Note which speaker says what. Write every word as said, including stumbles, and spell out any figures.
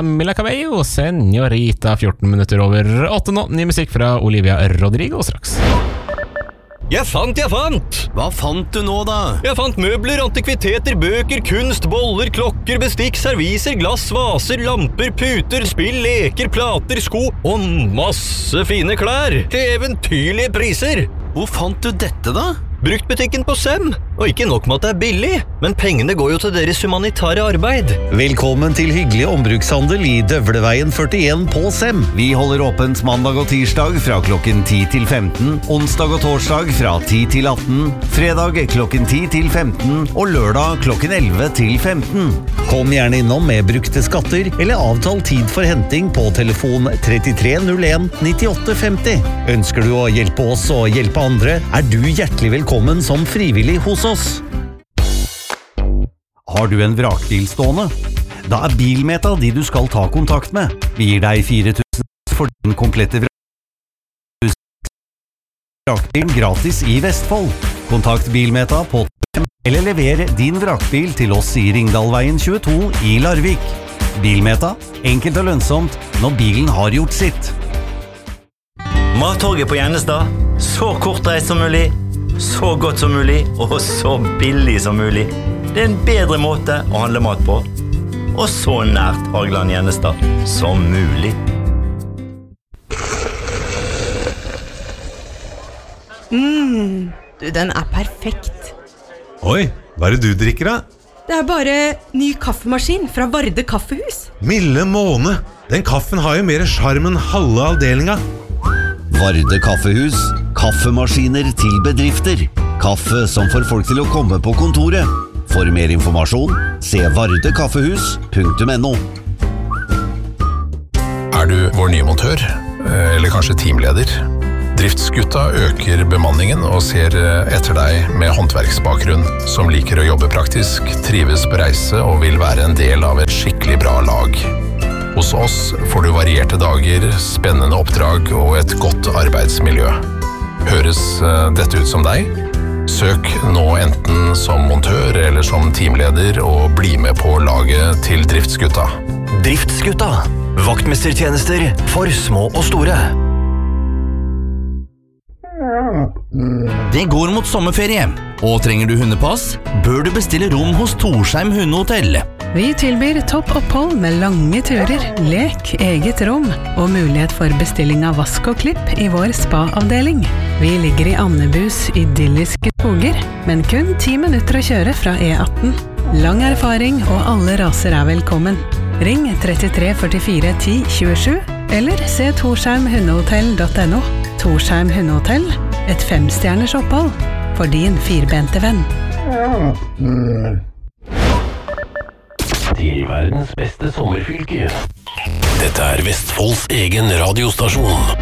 Speaker 1: Camila Cabello, Senorita, fjorten minutter over åtte nå. Ny musikk fra Olivia Rodrigo straks.
Speaker 2: Jeg fant, jeg fant!
Speaker 3: Hva fant du nå da?
Speaker 2: Jeg fant møbler, antikviteter, bøker, kunst, boller, klokker, bestikk, serviser, glass, vaser, lamper, puter, spill, leker, plater, sko og masse fine klær til eventyrlige priser.
Speaker 3: Hvor fant du dette da?
Speaker 2: Bruktbutikken på Sem. Og ikke nok med at det er billig, men pengene går jo til deres humanitære arbeid.
Speaker 4: Velkommen til hyggelig ombrukshandel i Døvleveien førtien på Sem.
Speaker 3: Vi holder åpent mandag og tirsdag fra klokken ti til femten, onsdag og torsdag fra ti til atten, fredag klokken ti til femten og lørdag klokken elleve til femten.
Speaker 4: Kom gjerne innom med brukte skatter eller avtal tid for henting på telefon trettitre null en nittiåtte femti. Ønsker du å hjelpe oss og hjelpe andre, er du hjertelig velkommen som frivillig hos oss.
Speaker 3: Har du en vrakbil stående? Da er Bilmeta de du skal ta kontakt med. Vi gir deg fire tusen for den komplette vrakbilen gratis i Vestfold. Kontakt Bilmeta på eller lever din vrakbil til oss i Ringdalveien tjueto i Larvik. Bilmeta, enkelt og lønnsomt når bilen har gjort sitt.
Speaker 5: Mattorget på Gjennestad. Så kort reis som mulig, så godt som mulig og så billig som mulig. Det er en bedre måte å handle mat på. Og så nært Hageland Gjennestad som mulig.
Speaker 6: Mm, du, den er perfekt.
Speaker 7: Oi, hva er det du drikker da?
Speaker 6: Det er bare ny kaffemaskin fra Varde Kaffehus.
Speaker 7: Milde måne, den kaffen har jo mer charm enn halve avdelinga.
Speaker 4: Varde Kaffehus, kaffemaskiner til bedrifter. Kaffe som får folk til å komme på kontoret. For mer informasjon, se vardekaffehus punktum no.
Speaker 8: Er du vår nye montør, eller kanskje teamleder? Driftsgutta øker bemanningen og ser etter deg med håndverksbakgrunn, som liker å jobbe praktisk, trives på reise og vil være en del av et skikkelig bra lag. Hos oss får du varierte dager, spennende oppdrag og et godt arbeidsmiljø. Høres dette ut som deg? Søk nå enten som montør eller som teamleder og bli med på laget til Driftsgutta.
Speaker 2: Driftsgutta. Vaktmestertjenester for små og store.
Speaker 9: Det går mot sommerferie, og trenger du hundepass, bør du bestille rom hos Torsheim Hundehotell.
Speaker 10: Vi tilbyr topp opphold med lange turer, lek, eget rom og mulighet for bestilling av vask og klipp i vår spa-avdeling. Vi ligger i Andebus idylliske skoger, men kun ti minutter å kjøre fra E atten. Lang erfaring og alle raser er velkommen. Ring trettitre førtifire ti tjuesju eller se torsheim hundehotell punktum no. Torsheim Hundehotell, et femstjerners opphold for din firbente venn.
Speaker 11: Til verdens beste sommerfylke. Dette er Vestfolds egen radiostasjon.